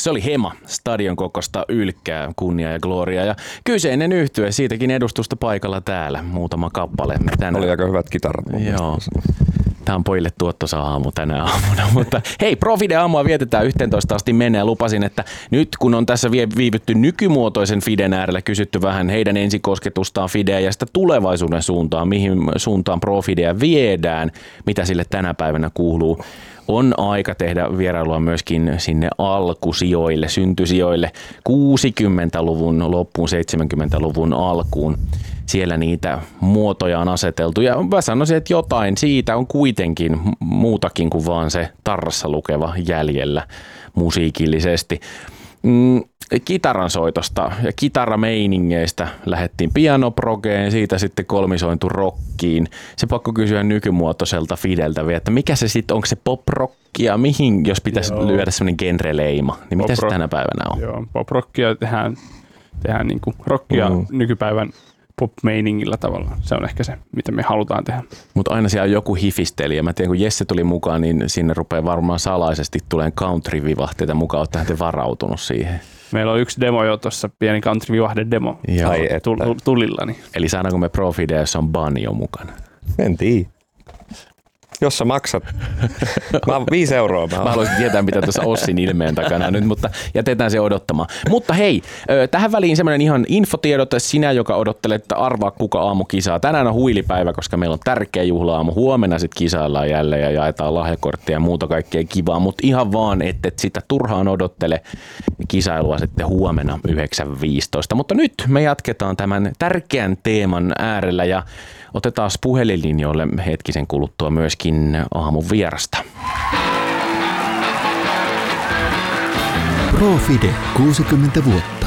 Se oli Hema, stadion kokosta ylkkää, kunnia ja gloria. Ja kyseinen yhtye, siitäkin edustusta paikalla täällä. Muutama kappale. Oli aika hyvät kitarat. Joo. Tämä on pojille tuottoisa aamu tänä aamuna. Mutta hei, Profide-aamua vietetään 11 asti menneen. Lupasin, että nyt kun on tässä viivytty nykymuotoisen Fiden äärellä, kysytty vähän heidän ensikosketustaan Fideä ja sitä tulevaisuuden suuntaan, mihin suuntaan Profidea viedään, mitä sille tänä päivänä kuuluu. On aika tehdä vierailua myöskin sinne alkusijoille, syntysijoille, 60-luvun loppuun, 70-luvun alkuun. Siellä niitä muotoja on aseteltu ja mä sanoisin, että jotain siitä on kuitenkin muutakin kuin vaan se tarrassa lukeva jäljellä musiikillisesti. Kitaran soitosta ja kitarameiningeistä lähdettiin pianoprogeen, siitä sitten kolmisointu rockiin. Se pakko kysyä nykymuotoiselta Fideltä vielä, että mikä se sitten, onko se pop-rockia, mihin jos pitäisi lyödä semmoinen genreleima, niin mitä se tänä päivänä on? Joo, pop-rockia tehdään niinku rockia nykypäivän pop-meiningillä tavalla. Se on ehkä se, mitä me halutaan tehdä. Mutta aina siellä on joku hifistelijä. Mä tiedän, kun Jesse tuli mukaan, niin sinne rupeaa varmaan salaisesti tulemaan country-vivahteita mukaan. Oletteko te varautunut siihen? Meillä on yksi demo jo tuossa, pieni country-vivahde-demo tulilla. Niin. Eli saadaanko me Profideassa on banjo mukana? En tiedä. Jos sä maksat. Mä oon 5 euroa. Mä haluaisin tietää, mitä tuossa Ossin ilmeen takana nyt, mutta jätetään se odottamaan. Mutta hei, tähän väliin semmoinen ihan infotiedote. Sinä, joka odottelet, että arvaa kuka aamu kisaa. Tänään on huilipäivä, koska meillä on tärkeä juhla-aamu. Huomenna sitten kisaillaan jälleen ja jaetaan lahjakorttia ja muuta kaikkea kivaa. Mutta ihan vaan, että sitä turhaan odottele kisailua sitten huomenna 9.15. Mutta nyt me jatketaan tämän tärkeän teeman äärellä ja otetaan puhelinlinjoille hetkisen kuluttua myöskin aamun vierasta. Profide 60 vuotta.